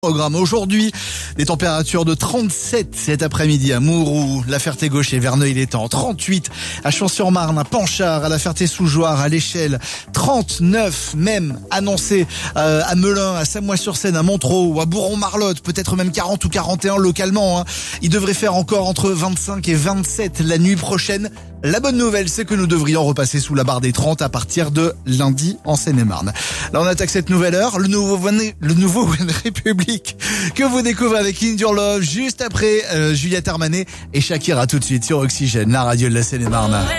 Programme aujourd'hui, des températures de 37 cet après-midi à Mouroux, La Ferté-Gauche et Verneuil-l'Étang, 38 à Champs-sur-Marne, à Panchard, à La Ferté-sous-Jouarre, à l'Échelle, 39 même annoncé à Melun, à Samois-sur-Seine, à Montereau ou à Bourron-Marlotte, peut-être même 40 ou 41 localement. Il devrait faire encore entre 25 et 27 la nuit prochaine. La bonne nouvelle, c'est que nous devrions repasser sous la barre des 30 à partir de lundi en Seine-et-Marne. Là, on attaque cette nouvelle heure, le nouveau One Republic que vous découvrez avec In Your Love juste après Juliette Armanet et Shakira tout de suite sur Oxygène, la radio de la Seine-et-Marne.